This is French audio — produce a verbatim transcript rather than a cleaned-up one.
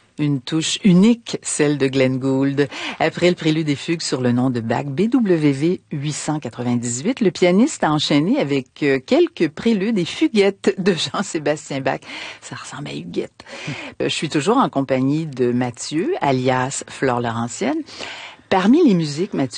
Une touche unique, celle de Glenn Gould. Après le prélude et fugue sur le nom de Bach, B W V huit cent quatre-vingt-dix-huit, le pianiste a enchaîné avec quelques préludes et fuguettes de Jean-Sébastien Bach. Ça ressemble à Huguette. Je suis toujours en compagnie de Mathieu, alias Flore Laurentienne. Parmi les musiques, Mathieu,